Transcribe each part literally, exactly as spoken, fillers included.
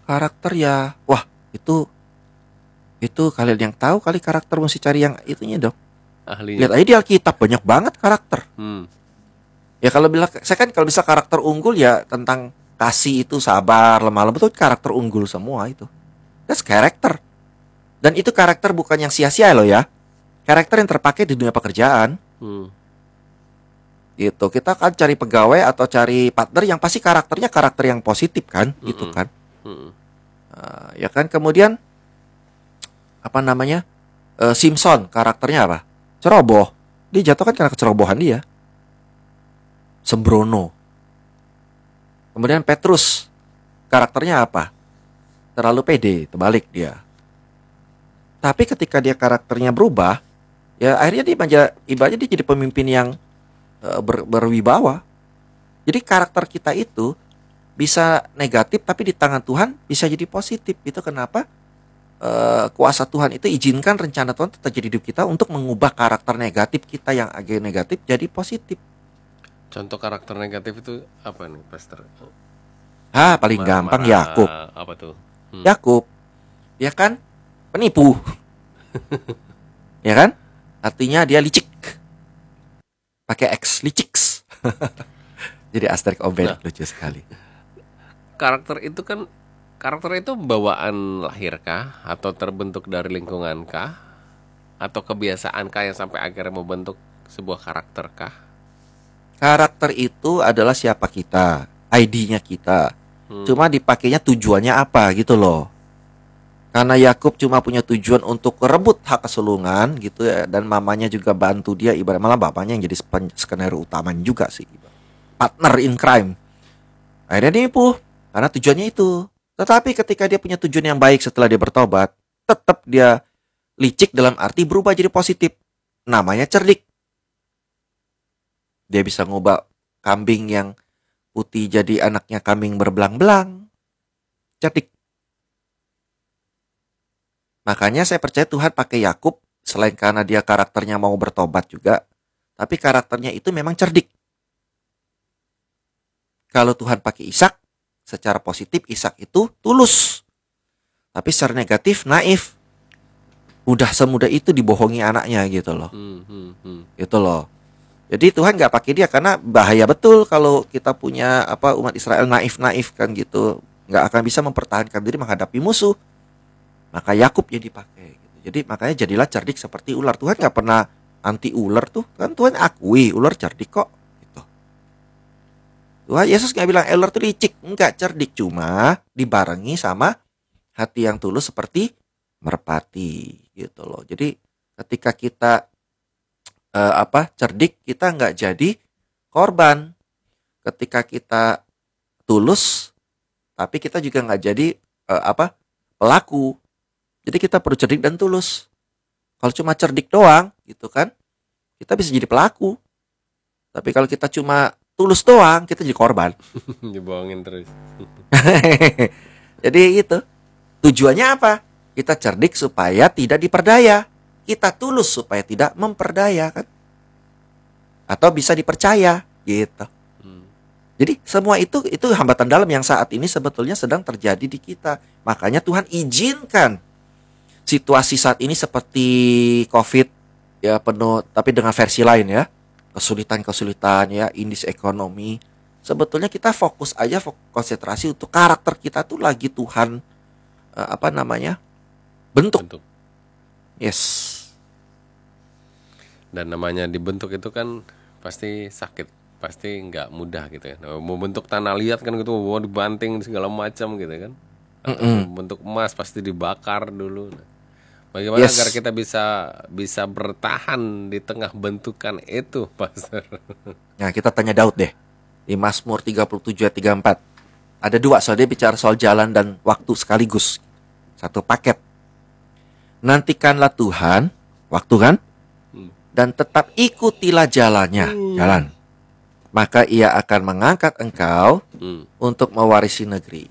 karakter ya, wah itu itu kalian yang tahu kali karakter, mesti cari yang itunya dong. Ahlinya. Lihat aja di Alkitab banyak banget karakter. Hmm. Ya kalau bilang, saya kan kalau bisa karakter unggul ya tentang kasih itu, sabar, lemah lembut, itu karakter unggul semua itu. That's karakter. Dan itu karakter bukan yang sia-sia loh ya. Karakter yang terpakai di dunia pekerjaan. Hmm. Gitu. Kita kan cari pegawai atau cari partner yang pasti karakternya karakter yang positif kan, Mm-mm. gitu kan. Mm-mm. Uh, ya kan, kemudian apa namanya? Uh, Simpson karakternya apa? Ceroboh. Dia jatuh kan karena kecerobohan dia. Sembrono. Kemudian Petrus karakternya apa? Terlalu pede, terbalik dia. Tapi ketika dia karakternya berubah, ya akhirnya dia menjadi, ibaratnya dia jadi pemimpin yang uh, ber, berwibawa. Jadi karakter kita itu bisa negatif, tapi di tangan Tuhan bisa jadi positif. Itu kenapa uh, kuasa Tuhan itu izinkan rencana Tuhan terjadi di hidup kita untuk mengubah karakter negatif kita yang agak negatif jadi positif. Contoh karakter negatif itu apa nih, Pastor? Ah, paling gampang Yakub. Apa tuh? Hmm. Yakub, dia kan penipu, ya kan? Artinya dia licik, pakai X, licik. Jadi Asterix Obelix, nah, lucu sekali. Karakter itu kan, karakter itu bawaan lahirkah atau terbentuk dari lingkungankah atau kebiasaankah yang sampai akhirnya membentuk sebuah karakterkah? Karakter itu adalah siapa kita, I D-nya kita. Hmm. Cuma dipakainya tujuannya apa gitu loh. Karena Yakub cuma punya tujuan untuk rebut hak kesulungan gitu ya, dan mamanya juga bantu dia, ibarat malah bapaknya yang jadi skenario utamanya juga sih, partner in crime. Akhirnya dia nipu karena tujuannya itu. Tetapi ketika dia punya tujuan yang baik setelah dia bertobat, tetap dia licik dalam arti berubah jadi positif. Namanya cerdik. Dia bisa ngubah kambing yang putih jadi anaknya kambing berbelang-belang. Cerdik. Makanya saya percaya Tuhan pakai Yakub selain karena dia karakternya mau bertobat juga, tapi karakternya itu memang cerdik. Kalau Tuhan pakai Ishak, secara positif Ishak itu tulus. Tapi secara negatif naif. Udah semudah itu dibohongi anaknya gitu loh. Hmm, hmm, hmm. Gitu loh. Jadi Tuhan nggak pakai dia karena bahaya betul kalau kita punya apa umat Israel naif-naif kan gitu, nggak akan bisa mempertahankan diri menghadapi musuh. Maka Yakub yang dipakai. Gitu. Jadi makanya jadilah cerdik seperti ular. Tuhan nggak pernah anti ular tuh, kan Tuhan akui ular cerdik kok. Gitu. Tuhan Yesus nggak bilang ular tuh licik, nggak, cerdik, cuma dibarengi sama hati yang tulus seperti merpati gitu loh. Jadi ketika kita Uh, apa cerdik, kita nggak jadi korban. Ketika kita tulus, tapi kita juga nggak jadi uh, apa pelaku. Jadi kita perlu cerdik dan tulus. Kalau cuma cerdik doang, gitu kan, kita bisa jadi pelaku. Tapi kalau kita cuma tulus doang, kita jadi korban. Dibohongin terus. Jadi itu tujuannya apa? Kita cerdik supaya tidak diperdaya. Kita tulus supaya tidak memperdaya kan, atau bisa dipercaya gitu. Hmm. Jadi semua itu itu hambatan dalam yang saat ini sebetulnya sedang terjadi di kita. Makanya Tuhan izinkan situasi saat ini seperti COVID ya penuh, tapi dengan versi lain ya, kesulitan-kesulitan ya, indeks ekonomi. Sebetulnya kita fokus aja, fokus konsentrasi untuk karakter kita tuh lagi Tuhan uh, apa namanya bentuk. bentuk. Yes. Dan namanya dibentuk itu kan pasti sakit, pasti nggak mudah gitu ya. Nah, mau bentuk tanah liat kan gitu, mau dibanting segala macam gitu kan. Atau bentuk emas pasti dibakar dulu. Nah, bagaimana yes. agar kita bisa bisa bertahan di tengah bentukan itu, Pastor? Nah, kita tanya Daud deh. Di Mazmur tiga puluh tujuh ayat tiga puluh empat. Ada dua soal, dia bicara soal jalan dan waktu sekaligus. Satu paket. Nantikanlah Tuhan, waktu kan? Dan tetap ikutilah jalannya, hmm. jalan. Maka ia akan mengangkat engkau hmm. untuk mewarisi negeri.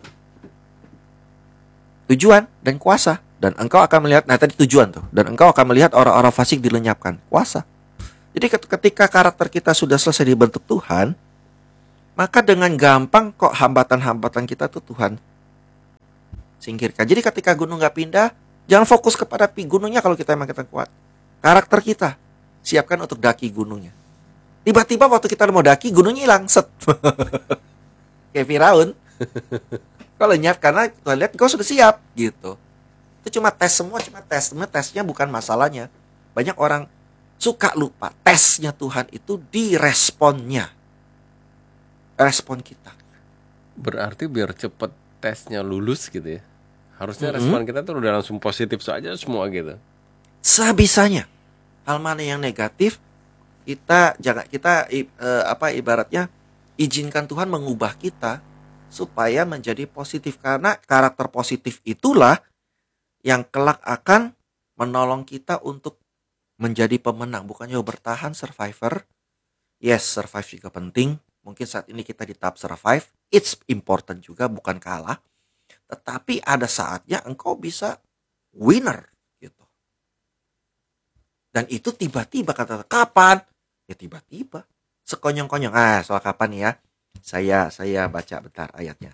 Tujuan dan kuasa. Dan engkau akan melihat, nah tadi tujuan tuh. Dan engkau akan melihat orang-orang fasik dilenyapkan. Kuasa. Jadi ketika karakter kita sudah selesai dibentuk Tuhan, maka dengan gampang kok hambatan-hambatan kita tuh Tuhan singkirkan. Jadi ketika gunung nggak pindah, jangan fokus kepada pi gunungnya kalau kita emang kita kuat. Karakter kita, siapkan untuk daki gunungnya. Tiba-tiba waktu kita mau daki, gunungnya hilang, set. Kayak Firaun. Kalau lenyap karena Tuhan lihat kau sudah siap gitu. Itu cuma tes, semua cuma tes. Semua tesnya bukan masalahnya. Banyak orang suka lupa tesnya Tuhan itu di responnya. Respon kita. Berarti biar cepet tesnya lulus gitu ya. Harusnya Mm-mm. respon kita tuh udah langsung positif saja semua gitu. Sebisanya. Hal mana yang negatif, kita jangan kita i- eh, apa ibaratnya izinkan Tuhan mengubah kita supaya menjadi positif, karena karakter positif itulah yang kelak akan menolong kita untuk menjadi pemenang, bukannya bertahan survivor. Yes, survive juga penting. Mungkin saat ini kita di tahap survive, it's important juga, bukan kalah. Tetapi ada saatnya engkau bisa winner gitu. Dan itu tiba-tiba, kata kapan? Ya tiba-tiba. Sekonyong-konyong. Ah, soal kapan ya? Saya saya baca bentar ayatnya.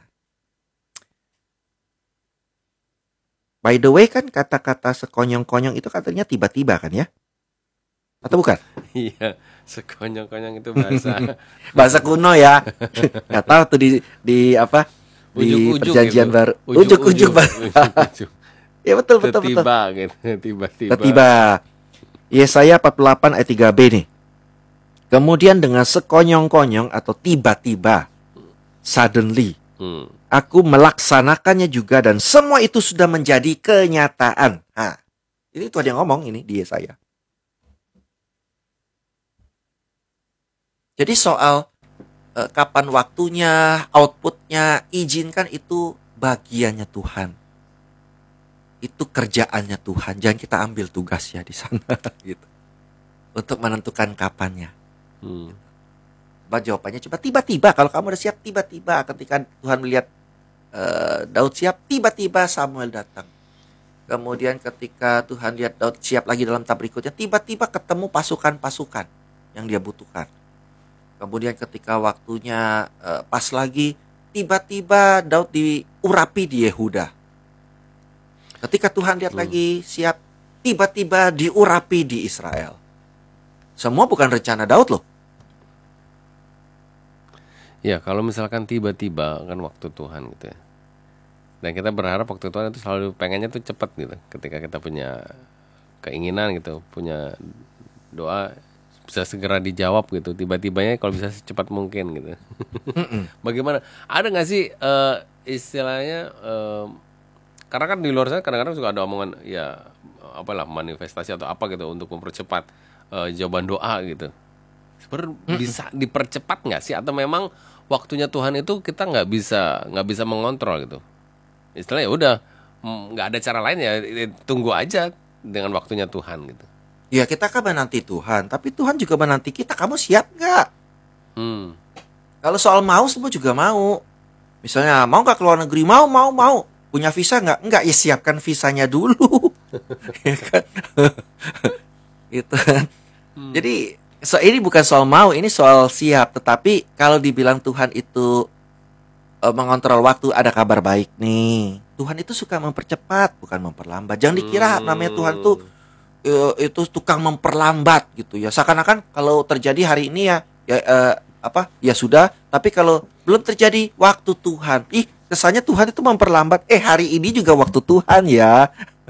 By the way kan kata-kata sekonyong-konyong itu katanya tiba-tiba kan ya? Atau bukan? Iya, sekonyong-konyong itu bahasa Bahasa kuno ya. Nggak tahu tuh di di apa? Di ujuk-ujuk perjanjian gitu. baru. Ujuk-ujuk. Ujuk-ujuk baru. Ujuk-ujuk. Ya betul betul betul. Tiba gitu, tiba-tiba. Tiba-tiba. Yesaya empat puluh delapan ayat tiga b nih. Kemudian dengan sekonyong-konyong atau tiba-tiba, suddenly, Hmm. aku melaksanakannya juga dan semua itu sudah menjadi kenyataan. Nah, ini Tuhan yang ngomong ini di Yesaya. Jadi soal eh, kapan waktunya, outputnya, izinkan itu bagiannya Tuhan. Itu kerjaannya Tuhan. Jangan kita ambil tugas ya di sana gitu. Untuk menentukan kapannya. Hmm. Coba jawabannya coba tiba-tiba. Kalau kamu udah siap, tiba-tiba. Ketika Tuhan melihat uh, Daud siap, tiba-tiba Samuel datang. Kemudian ketika Tuhan lihat Daud siap lagi dalam tahap berikutnya, tiba-tiba ketemu pasukan-pasukan yang dia butuhkan. Kemudian ketika waktunya uh, pas lagi, tiba-tiba Daud diurapi di Yehuda. Ketika Tuhan lihat hmm. lagi siap, tiba-tiba diurapi di Israel. Semua bukan rencana Daud loh. Ya, kalau misalkan tiba-tiba kan waktu Tuhan gitu ya. Dan kita berharap waktu Tuhan itu selalu pengennya tuh cepat gitu. Ketika kita punya keinginan gitu, punya doa bisa segera dijawab gitu. Tiba-tibanya kalau bisa secepat mungkin gitu. Bagaimana? Ada nggak sih uh, istilahnya? Uh, karena kan di luar sana kadang-kadang suka ada omongan ya apalah manifestasi atau apa gitu untuk mempercepat uh, jawaban doa gitu. Sebenarnya bisa dipercepat nggak sih, atau memang waktunya Tuhan itu kita nggak bisa nggak bisa mengontrol gitu? Istilahnya udah nggak ada cara lain ya, tunggu aja dengan waktunya Tuhan gitu. Ya kita kan menanti Tuhan, tapi Tuhan juga menanti kita. Kamu siap nggak? Hmm. Kalau soal mau, semua juga mau. Misalnya mau nggak keluar negeri? Mau, mau, mau. Punya visa nggak? Nggak, ya siapkan visanya dulu. Ya kan? Gitu kan. Hmm. Jadi so, ini bukan soal mau, ini soal siap. Tetapi kalau dibilang Tuhan itu uh, mengontrol waktu, ada kabar baik nih. Tuhan itu suka mempercepat, bukan memperlambat. Jangan dikira hmm. namanya Tuhan tuh uh, itu tukang memperlambat gitu ya. Seakan-akan kalau terjadi hari ini ya, ya uh, apa? Ya sudah. Tapi kalau belum terjadi, waktu Tuhan. Ih, kesannya Tuhan itu memperlambat. Eh, hari ini juga waktu Tuhan ya.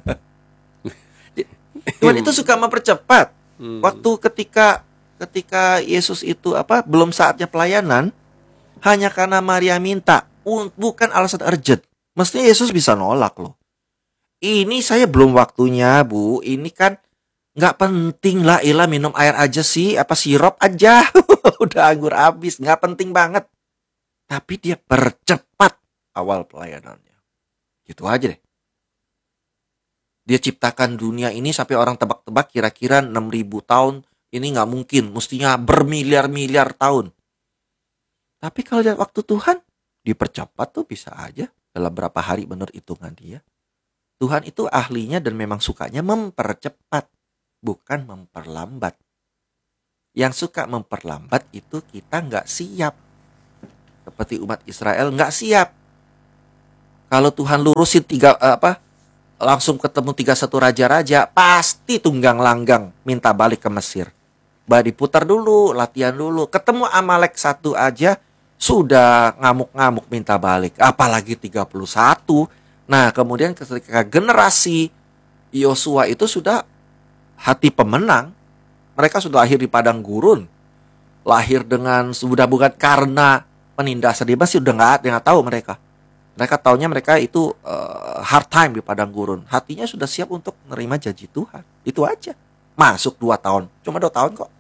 Tuhan itu suka mempercepat. Hmm. Waktu ketika ketika Yesus itu apa belum saatnya pelayanan, hanya karena Maria minta, bukan alasan urgent. Mestinya Yesus bisa nolak loh. Ini saya belum waktunya, Bu. Ini kan nggak penting lah, Ila minum air aja sih, apa sirup aja. Udah anggur habis, nggak penting banget. Tapi dia percepat awal pelayanannya. Gitu aja deh. Dia ciptakan dunia ini sampai orang tebak-tebak kira-kira enam ribu tahun. Ini nggak mungkin, mestinya bermiliar-miliar tahun. Tapi kalau lihat waktu Tuhan, dipercepat tuh bisa aja dalam berapa hari menurut hitungan dia. Tuhan itu ahlinya dan memang sukanya mempercepat, bukan memperlambat. Yang suka memperlambat itu kita nggak siap. Seperti umat Israel nggak siap. Kalau Tuhan lurusin tiga eh, apa langsung ketemu tiga satu raja-raja, pasti tunggang langgang minta balik ke Mesir. Bah diputar dulu, latihan dulu. Ketemu Amalek satu aja sudah ngamuk-ngamuk minta balik. Apalagi tiga puluh satu. Nah, kemudian ketika generasi Yosua itu sudah hati pemenang. Mereka sudah lahir di padang gurun. Lahir dengan sudah bukan karena penindasan dia masih udah nggak ada yang tahu mereka. Mereka taunya mereka itu uh, hard time di padang gurun. Hatinya sudah siap untuk menerima janji Tuhan. Itu aja. Masuk dua tahun. Cuma dua tahun kok.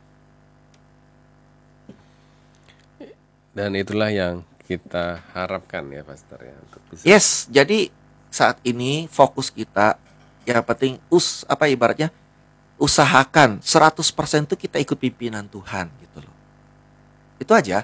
Dan itulah yang kita harapkan ya Pastor ya. Untuk bisa. Yes. Jadi saat ini fokus kita yang penting us apa ibaratnya usahakan seratus persen itu kita ikut pimpinan Tuhan gitu loh. Itu aja.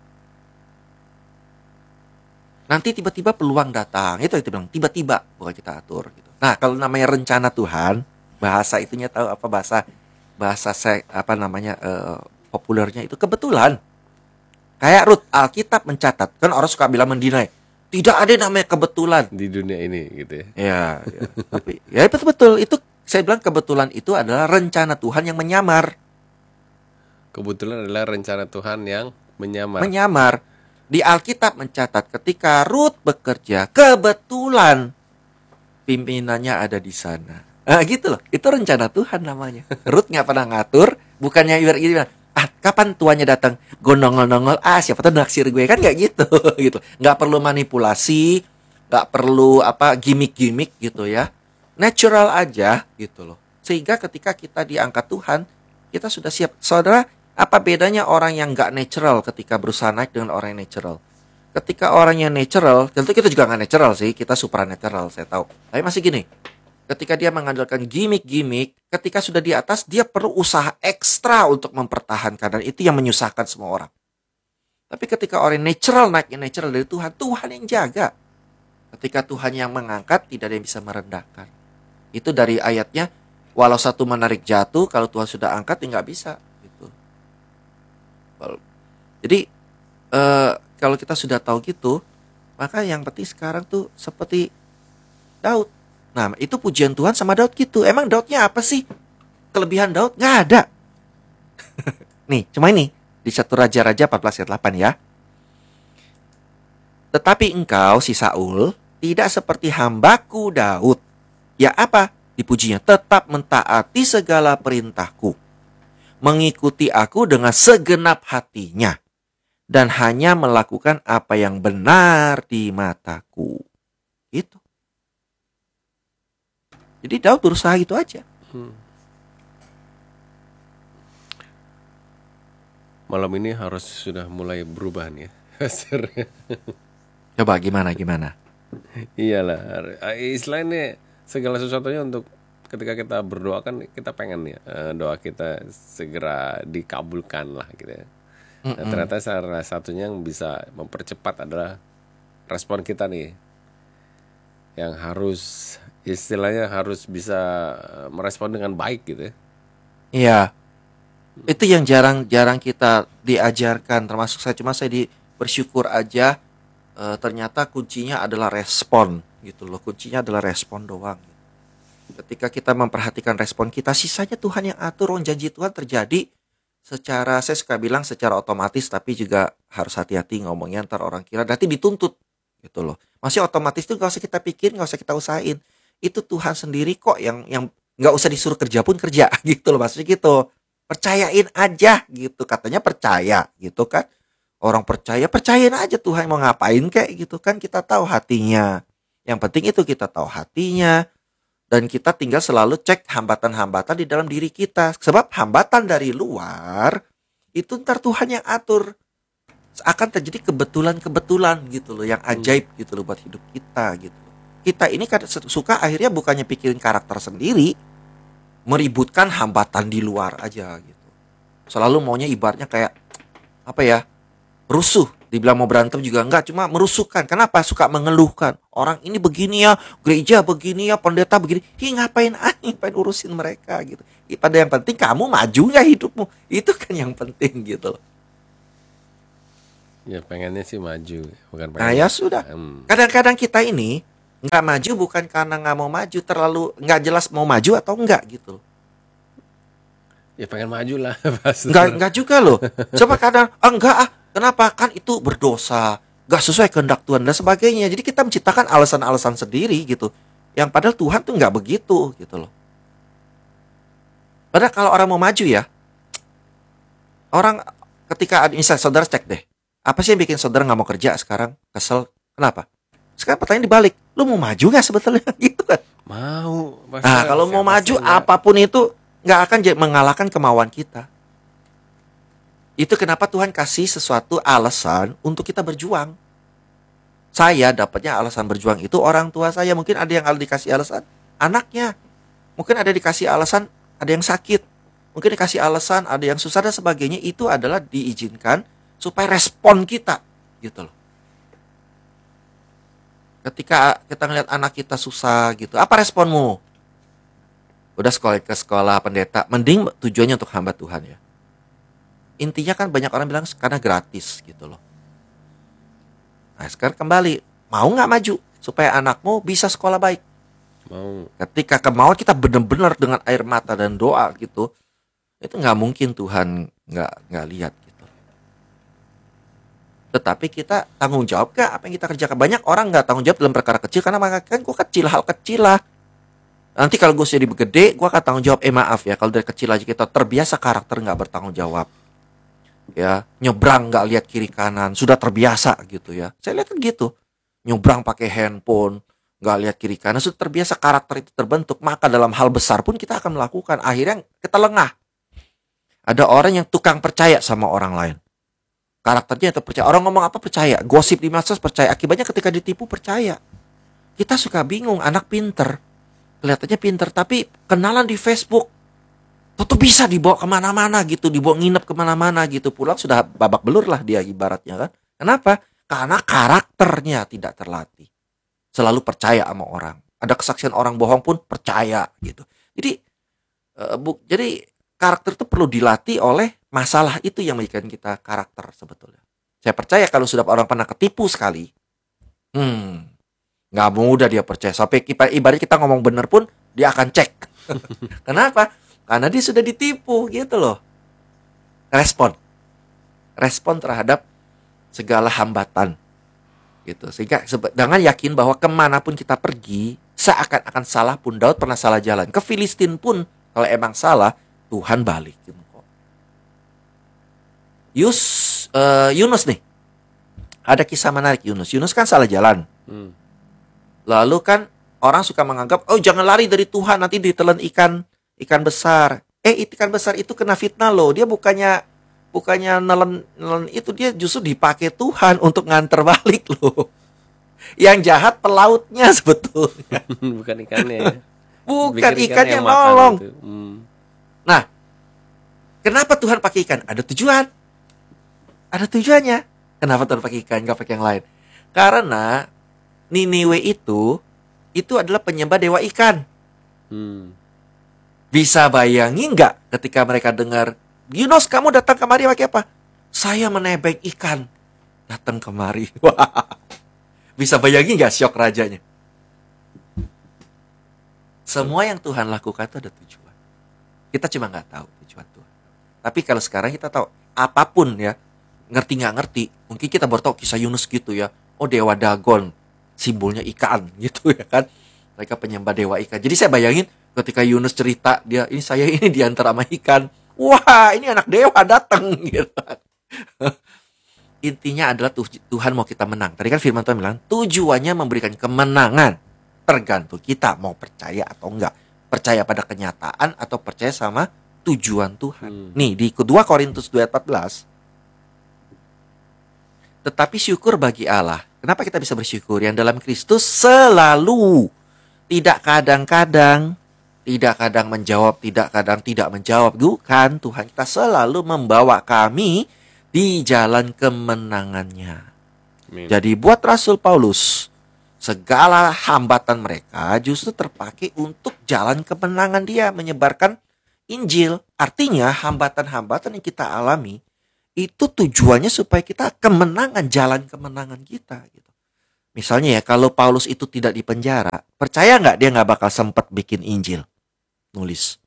Nanti tiba-tiba peluang datang. Itu itu bilang tiba-tiba bukan kita atur gitu. Nah, kalau namanya rencana Tuhan, bahasa itunya tahu apa bahasa bahasa saya apa namanya uh, populernya itu kebetulan. Kayak Rut, Alkitab mencatat. Kan orang suka bilang mendinai. Tidak ada namanya kebetulan di dunia ini gitu ya. Ya, ya. Tapi ya betul-betul itu saya bilang kebetulan itu adalah rencana Tuhan yang menyamar. Kebetulan adalah rencana Tuhan yang menyamar. Menyamar. Di Alkitab mencatat ketika Rut bekerja, kebetulan pimpinannya ada di sana. Nah, gitu loh. Itu rencana Tuhan namanya. Rut nggak pernah ngatur, bukannya ibarat gini, ah kapan tuannya datang? Gue nongol-nongol, ah siapa tuh naksir gue, kan nggak gitu, gitu. Nggak perlu manipulasi, nggak perlu apa gimmick-gimmick gitu ya. Natural aja gitu loh. Sehingga ketika kita diangkat Tuhan, kita sudah siap. Saudara, apa bedanya orang yang nggak natural ketika berusaha naik dengan orang yang natural? Ketika orang yang natural, tentu kita juga nggak natural sih, kita supranatural, saya tahu. Tapi masih gini, ketika dia mengandalkan gimmick-gimmick, ketika sudah di atas, dia perlu usaha ekstra untuk mempertahankan. Dan itu yang menyusahkan semua orang. Tapi ketika orang natural naik yang natural dari Tuhan, Tuhan yang jaga. Ketika Tuhan yang mengangkat, tidak ada yang bisa merendahkan. Itu dari ayatnya, walau satu menarik jatuh, kalau Tuhan sudah angkat, ya nggak bisa. Jadi uh, kalau kita sudah tahu gitu, maka yang penting sekarang tuh seperti Daud. Nah, itu pujian Tuhan sama Daud gitu. Emang Daudnya apa sih? Kelebihan Daud nggak ada. Nih, cuma ini di satu Raja-Raja empat belas ayat delapan ya. Tetapi engkau si Saul tidak seperti hambaku Daud. Ya apa? Dipujinya tetap mentaati segala perintahku, mengikuti aku dengan segenap hatinya, dan hanya melakukan apa yang benar di mataku. Gitu. Jadi Daud berusaha gitu aja. Hmm. Malam ini harus sudah mulai berubah nih ya. Coba gimana gimana? Iyalah, istilahnya segala sesuatunya untuk ketika kita berdoa kan kita pengen ya doa kita segera dikabulkan lah gitu ya. Nah, ternyata salah satunya yang bisa mempercepat adalah respon kita nih, yang harus istilahnya harus bisa merespon dengan baik gitu ya. Iya, itu yang jarang-jarang kita diajarkan, termasuk saya. Cuma saya di bersyukur aja, e, ternyata kuncinya adalah respon gitu loh. Kuncinya adalah respon doang. Ketika kita memperhatikan respon kita, sisanya Tuhan yang atur. Orang janji Tuhan terjadi secara, saya suka bilang secara otomatis, tapi juga harus hati-hati ngomongnya, ntar orang kira nanti dituntut gitu loh. Masih otomatis itu gak usah kita pikirin, gak usah kita usahain. Itu Tuhan sendiri kok yang yang gak usah disuruh kerja pun kerja gitu loh, maksudnya gitu. Percayain aja gitu, katanya percaya gitu kan. Orang percaya, percayain aja Tuhan mau ngapain kayak gitu kan, kita tahu hatinya. Yang penting itu kita tahu hatinya. Dan kita tinggal selalu cek hambatan-hambatan di dalam diri kita. Sebab hambatan dari luar, itu ntar Tuhan yang atur. Akan terjadi kebetulan-kebetulan gitu loh, yang ajaib gitu loh buat hidup kita gitu. Kita ini kan suka akhirnya bukannya pikirin karakter sendiri, meributkan hambatan di luar aja gitu. Selalu maunya ibaratnya kayak, apa ya, rusuh. Dibilang mau berantem juga enggak, cuma merusuhkan. Kenapa? Suka mengeluhkan. Orang ini begini ya, gereja begini ya, pendeta begini. Hi, ngapain aja, ngapain urusin mereka gitu. Hi, pada yang penting kamu maju nggak hidupmu. Itu kan yang penting gitu loh. Ya pengennya sih maju, bukan Nah pengen. ya sudah. Hmm. Kadang-kadang kita ini nggak maju bukan karena nggak mau maju, terlalu nggak jelas mau maju atau enggak gitu loh. Ya pengen maju lah, pasti. Nggak nggak juga loh. Coba kadang ah, enggak ah, kenapa kan itu berdosa, nggak sesuai kehendak Tuhan dan sebagainya. Jadi kita menciptakan alasan-alasan sendiri gitu. Yang padahal Tuhan tuh nggak begitu gitu loh. Padahal kalau orang mau maju ya, orang ketika ada- misalnya saudara cek deh, apa sih yang bikin saudara nggak mau kerja sekarang? Kesel, kenapa? Sekarang pertanyaan dibalik, lu mau maju nggak sebetulnya gitu kan? Mau. Pasti Nah lah, kalau mau siapa maju sih enggak? apapun itu nggak akan jadi mengalahkan kemauan kita. Itu kenapa Tuhan kasih sesuatu alasan untuk kita berjuang. Saya dapatnya alasan berjuang itu orang tua saya, mungkin ada yang dikasih alasan anaknya, mungkin ada dikasih alasan ada yang sakit, mungkin dikasih alasan ada yang susah dan sebagainya. Itu adalah diizinkan supaya respon kita gitu loh. Ketika kita ngeliat anak kita susah gitu, apa responmu? Udah sekolah ke sekolah pendeta, mending tujuannya untuk hamba Tuhan ya. Intinya kan banyak orang bilang karena gratis gitu loh. Nah sekarang kembali, mau nggak maju supaya anakmu bisa sekolah baik? Mau. Ketika kemauan kita benar-benar dengan air mata dan doa gitu, itu nggak mungkin Tuhan nggak nggak lihat gitu. Tetapi kita tanggung jawab gak apa yang kita kerjakan? Banyak orang nggak tanggung jawab dalam perkara kecil karena kan gue kecil, hal kecil lah. Nanti kalau gue jadi gede, gue akan tanggung jawab. Eh maaf ya, kalau dari kecil aja kita terbiasa karakter nggak bertanggung jawab. Ya, nyebrang nggak lihat kiri kanan, sudah terbiasa gitu ya. Saya lihat kan gitu, nyebrang pakai handphone, nggak lihat kiri kanan, sudah terbiasa karakter itu terbentuk. Maka dalam hal besar pun kita akan melakukan. Akhirnya kita lengah. Ada orang yang tukang percaya sama orang lain. Karakternya itu percaya. Orang ngomong apa percaya. Gosip di medsos percaya. Akibatnya ketika ditipu percaya. Kita suka bingung. Anak pinter, kelihatannya pinter, tapi kenalan di Facebook. Tuh bisa dibawa kemana-mana gitu, dibawa nginep kemana-mana gitu, pulang sudah babak belur lah dia ibaratnya kan. Kenapa? Karena karakternya tidak terlatih. Selalu percaya sama orang. Ada kesaksian orang bohong pun percaya gitu. Jadi, uh, bu, jadi karakter itu perlu dilatih oleh masalah itu yang menjadikan kita karakter sebetulnya. Saya percaya kalau sudah orang pernah ketipu sekali, hmm, nggak mudah dia percaya. Sampai ibaratnya kita ngomong bener pun dia akan cek. Kenapa? Karena dia sudah ditipu gitu loh. Respon. Respon terhadap segala hambatan. Gitu. Sehingga dengan yakin bahwa kemanapun kita pergi, seakan-akan salah pun, Daud pernah salah jalan. Ke Filistin pun, kalau emang salah, Tuhan balikin kok. Yus, uh, Yunus nih. Ada kisah menarik Yunus. Yunus kan salah jalan. Hmm. Lalu kan orang suka menganggap, oh jangan lari dari Tuhan, nanti ditelan ikan ikan besar. Eh ikan besar itu kena fitnah loh. Dia bukannya bukannya nelen, nelen itu, dia justru dipakai Tuhan untuk nganter balik loh. Yang jahat pelautnya sebetulnya. Bukan ikannya. Bukan ikannya yang nolong. Hmm. Nah, kenapa Tuhan pakai ikan? Ada tujuan. Ada tujuannya. Kenapa Tuhan pakai ikan, nggak pakai yang lain? Karena Niniwe itu itu adalah penyembah dewa ikan. Hmm. Bisa bayangin nggak ketika mereka dengar, Yunus kamu datang kemari pakai apa? Saya menebeng ikan. Datang kemari. Wah. Bisa bayangin nggak syok rajanya? Semua yang Tuhan lakukan itu ada tujuan. Kita cuma nggak tahu tujuan Tuhan. Tapi kalau sekarang kita tahu, apapun ya, ngerti nggak ngerti, mungkin kita baru tahu kisah Yunus gitu ya. Oh dewa Dagon, simbolnya ikan gitu ya kan. Mereka penyembah dewa ikan. Jadi saya bayangin ketika Yunus cerita, dia ini saya ini diantar sama ikan. Wah, ini anak dewa datang gitu. Intinya adalah Tuhan mau kita menang. Tadi kan firman Tuhan bilang, tujuannya memberikan kemenangan. Tergantung kita mau percaya atau enggak. Percaya pada kenyataan atau percaya sama tujuan Tuhan. Hmm. Nih, di kedua Korintus dua ayat empat belas. Tetapi syukur bagi Allah. Kenapa kita bisa bersyukur? Yang dalam Kristus selalu. Tidak kadang-kadang. Tidak kadang menjawab, tidak kadang tidak menjawab. Bukan, Tuhan kita selalu membawa kami di jalan kemenangannya. Amin. Jadi buat Rasul Paulus, segala hambatan mereka justru terpakai untuk jalan kemenangan dia, menyebarkan Injil. Artinya hambatan-hambatan yang kita alami itu tujuannya supaya kita kemenangan, jalan kemenangan kita gitu. Misalnya ya, kalau Paulus itu tidak di penjara, percaya nggak dia nggak bakal sempat bikin Injil, nulis.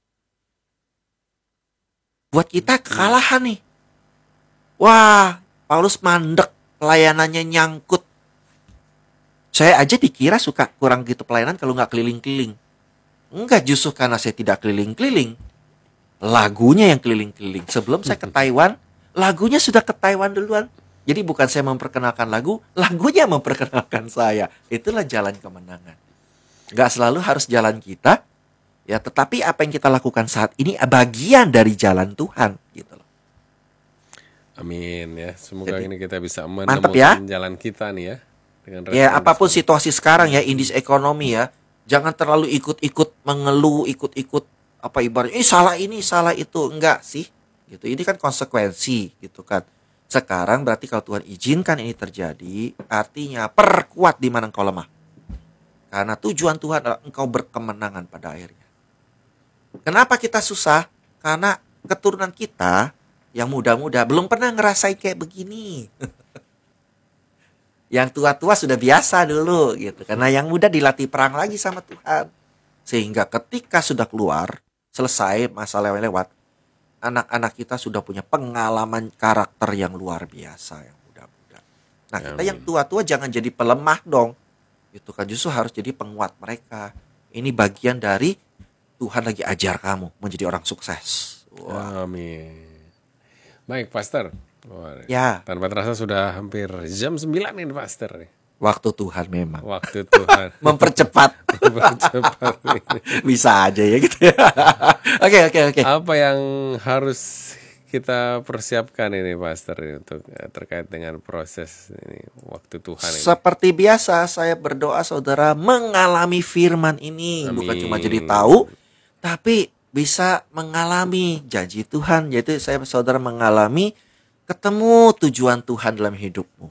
Buat kita kekalahan nih. Wah, Paulus mandek, pelayanannya nyangkut. Saya aja dikira suka kurang gitu pelayanan kalau nggak keliling-keliling. Enggak, justru karena saya tidak keliling-keliling, lagunya yang keliling-keliling. Sebelum saya ke Taiwan, lagunya sudah ke Taiwan duluan. Jadi bukan saya memperkenalkan lagu, lagunya memperkenalkan saya. Itulah jalan kemenangan. Gak selalu harus jalan kita, ya, tetapi apa yang kita lakukan saat ini bagian dari jalan Tuhan, gitu loh. Amin ya. Semoga Jadi, ini kita bisa mantap menemukan ya. jalan kita nih ya. Dengan Ya, respon apapun respon. situasi sekarang ya, indis ekonomi ya, jangan terlalu ikut-ikut mengeluh, ikut-ikut apa ibaratnya, ini salah ini, salah itu. Enggak sih, gitu. Ini kan konsekuensi, gitu kan. Sekarang berarti kalau Tuhan izinkan ini terjadi, artinya perkuat di mana engkau lemah. Karena tujuan Tuhan adalah engkau berkemenangan pada akhirnya. Kenapa kita susah? Karena keturunan kita yang muda-muda belum pernah ngerasain kayak begini. Yang tua-tua sudah biasa dulu gitu. Karena yang muda dilatih perang lagi sama Tuhan. Sehingga ketika sudah keluar, selesai masa lewat-lewat, anak-anak kita sudah punya pengalaman karakter yang luar biasa, yang muda-muda. Nah, kita Amin. yang tua-tua jangan jadi pelemah dong. Itu kan justru harus jadi penguat mereka. Ini bagian dari Tuhan lagi ajar kamu menjadi orang sukses. Wah. Amin. Baik, Pastor. Wah, Ya, tanpa terasa sudah hampir jam sembilan ini, Pastor. waktu Tuhan memang Waktu Tuhan mempercepat. mempercepat ini. Bisa aja ya gitu ya. Oke, oke, oke. Apa yang harus kita persiapkan ini, Pastor, ini, untuk eh, terkait dengan proses ini waktu Tuhan ini? Seperti biasa saya berdoa saudara mengalami firman ini. Bukan Amin. cuma jadi tahu, tapi bisa mengalami janji Tuhan. Yaitu saya saudara mengalami ketemu tujuan Tuhan dalam hidupmu.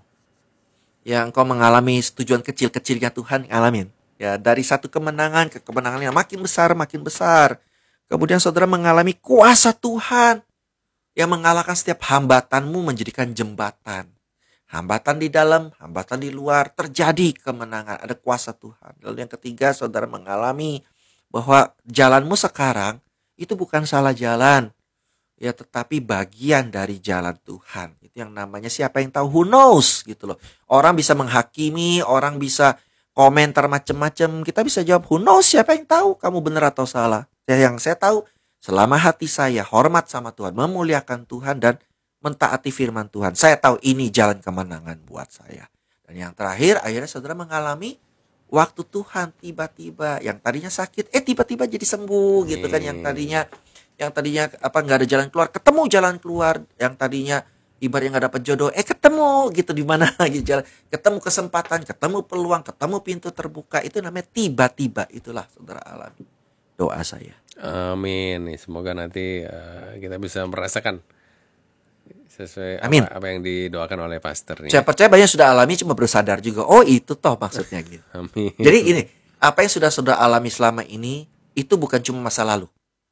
Yang kau mengalami tujuan kecil-kecilnya Tuhan, ngalamin. Ya, dari satu kemenangan ke kemenangan yang makin besar, makin besar. Kemudian saudara mengalami kuasa Tuhan yang mengalahkan setiap hambatanmu menjadikan jembatan. Hambatan di dalam, hambatan di luar, terjadi kemenangan, ada kuasa Tuhan. Lalu yang ketiga, saudara mengalami bahwa jalanmu sekarang itu bukan salah jalan, ya, tetapi bagian dari jalan Tuhan. Itu yang namanya siapa yang tahu, who knows gitu loh. Orang bisa menghakimi, orang bisa komentar macam-macam. Kita bisa jawab who knows, siapa yang tahu kamu benar atau salah. Ya, yang saya tahu selama hati saya hormat sama Tuhan, memuliakan Tuhan dan mentaati firman Tuhan, saya tahu ini jalan kemenangan buat saya. Dan yang terakhir, akhirnya saudara mengalami waktu Tuhan tiba-tiba yang tadinya sakit, eh tiba-tiba jadi sembuh gitu kan. Yang tadinya yang tadinya apa nggak ada jalan keluar, ketemu jalan keluar. Yang tadinya ibaratnya nggak dapat jodoh, eh ketemu gitu di mana gitu jalan, ketemu kesempatan, ketemu peluang, ketemu pintu terbuka. Itu namanya tiba-tiba. Itulah saudara alami. Doa saya. Amin. Semoga nanti uh, kita bisa merasakan sesuai Amin. apa, apa yang didoakan oleh Pastor nih. Saya percaya banyak sudah alami, cuma baru sadar juga. Oh itu toh maksudnya gitu. Amin. Jadi ini, apa yang sudah sudah alami selama ini itu bukan cuma masa lalu.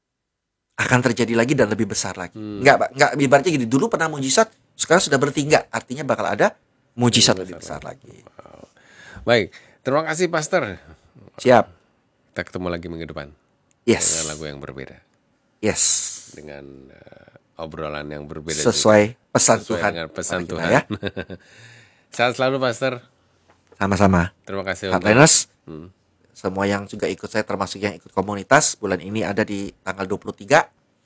Akan terjadi lagi dan lebih besar lagi. Hmm. Enggak, enggak, ibaratnya gini, dulu pernah mujizat, sekarang sudah berarti enggak. Artinya bakal ada mujizat lebih besar lagi. Wow. Baik, terima kasih Pastor. Siap. Kita ketemu lagi minggu depan Yes. dengan lagu yang berbeda, Yes. dengan uh, obrolan yang berbeda Sesuai juga. pesan Sesuai Tuhan. dengan pesan Mari kita Tuhan. ya. Sehat selalu Pastor. Sama-sama. Terima kasih untuk Heartliners, hmm. semua yang juga ikut saya termasuk yang ikut komunitas, bulan ini ada di tanggal dua puluh tiga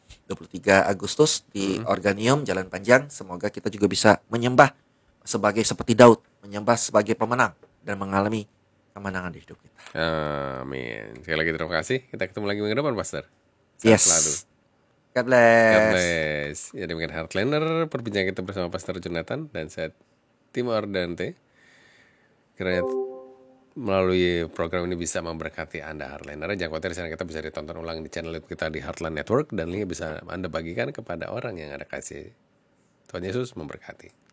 Agustus di Hmm. Organium Jalan Panjang. Semoga kita juga bisa menyembah sebagai seperti Daud, menyembah sebagai pemenang dan mengalami kemenangan di hidup kita. Amin. Sekali lagi terima kasih. Kita ketemu lagi minggu depan Pastor. Sehat Yes. selalu. God bless. God bless. Ya demikian Heartliner, perbincangan kita bersama Pastor Jonathan dan saya Timo Ardante. Kiranya melalui program ini bisa memberkati Anda Heartliner. Jangan khawatir, channel kita bisa ditonton ulang di channel YouTube kita di Heartland Network dan linknya bisa Anda bagikan kepada orang yang Anda kasih. Tuhan Yesus memberkati.